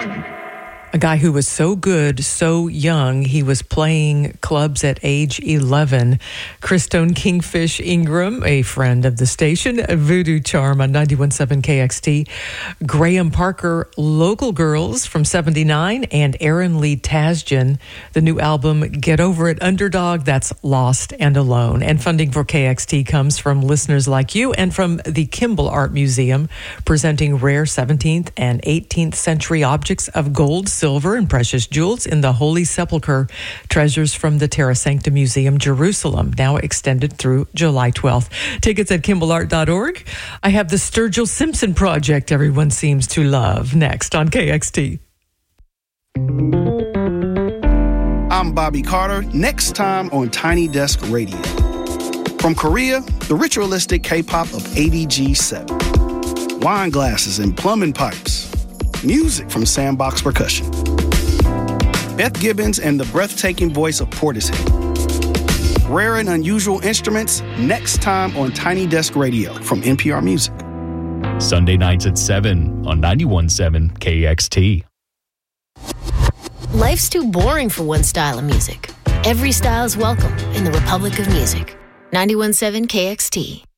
A guy who was so good, so young, he was playing clubs at age 11. Christone Kingfish Ingram, a friend of the station, Voodoo Charm on 91.7 KXT. Graham Parker, Local Girls from 79, and Aaron Lee Tasjan, the new album Get Over It Underdog, that's Lost and Alone. And funding for KXT comes from listeners like you and from the Kimball Art Museum, presenting rare 17th and 18th century objects of gold, silver, and precious jewels in the Holy Sepulchre, treasures from the Terra Sancta Museum, Jerusalem, now extended through July 12th. Tickets at KimballArt.org. I have the Sturgill Simpson Project everyone seems to love, next on KXT. I'm Bobby Carter, next time on Tiny Desk Radio. From Korea, the ritualistic K-pop of ADG7. Wine glasses and plumbing pipes. Music from Sandbox Percussion. Beth Gibbons and the breathtaking voice of Portishead. Rare and unusual instruments, next time on Tiny Desk Radio from NPR Music. Sunday nights at 7 on 91.7 KXT. Life's too boring for one style of music. Every style is welcome in the Republic of Music. 91.7 KXT.